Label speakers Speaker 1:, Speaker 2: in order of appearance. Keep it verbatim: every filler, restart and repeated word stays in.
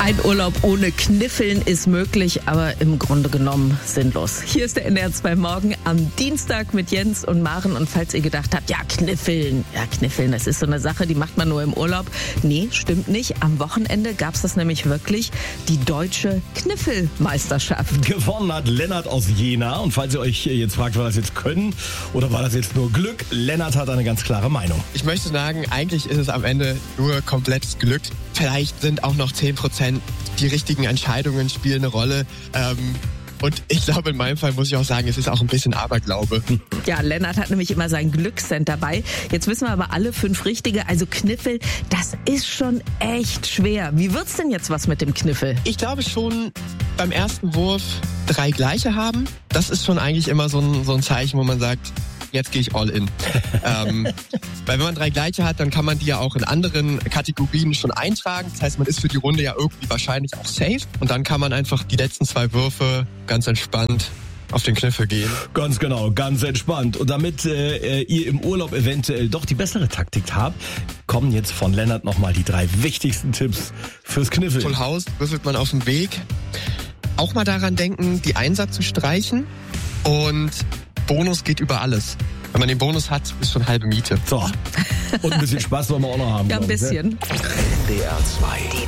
Speaker 1: Ein Urlaub ohne Kniffeln ist möglich, aber im Grunde genommen sinnlos. Hier ist der N D R zwei Morgen am Dienstag mit Jens und Maren. Und falls ihr gedacht habt, ja, Kniffeln, ja, Kniffeln, das ist so eine Sache, die macht man nur im Urlaub. Nee, stimmt nicht. Am Wochenende gab es das nämlich wirklich, die deutsche Kniffelmeisterschaft.
Speaker 2: Gewonnen hat Lennart aus Jena. Und falls ihr euch jetzt fragt, war das jetzt Können oder war das jetzt nur Glück? Lennart hat eine ganz klare Meinung.
Speaker 3: Ich möchte sagen, eigentlich ist es am Ende nur komplettes Glück. Vielleicht sind auch noch zehn Prozent die richtigen Entscheidungen spielen eine Rolle. Ähm, und ich glaube, in meinem Fall muss ich auch sagen, es ist auch ein bisschen Aberglaube.
Speaker 1: Ja, Lennart hat nämlich immer sein Glückscent dabei. Jetzt wissen wir aber alle fünf Richtige. Also Kniffel, das ist schon echt schwer. Wie wird's denn jetzt was mit dem Kniffel?
Speaker 3: Ich glaube schon, beim ersten Wurf drei gleiche haben. Das ist schon eigentlich immer so ein, so ein Zeichen, wo man sagt, jetzt gehe ich all in. ähm, weil wenn man drei gleiche hat, dann kann man die ja auch in anderen Kategorien schon eintragen. Das heißt, man ist für die Runde ja irgendwie wahrscheinlich auch safe. Und dann kann man einfach die letzten zwei Würfe ganz entspannt auf den Kniffel gehen.
Speaker 2: Ganz genau, ganz entspannt. Und damit äh, ihr im Urlaub eventuell doch die bessere Taktik habt, kommen jetzt von Lennart nochmal die drei wichtigsten Tipps fürs Kniffeln.
Speaker 3: Full House würfelt man auf dem Weg. Auch mal daran denken, die Einser zu streichen. Und Bonus geht über alles. Wenn man den Bonus hat, ist schon halbe Miete.
Speaker 2: So. Und ein bisschen Spaß wollen wir auch noch haben.
Speaker 1: Ja, ein bisschen.
Speaker 2: Ich, ne?
Speaker 4: N D R zwei.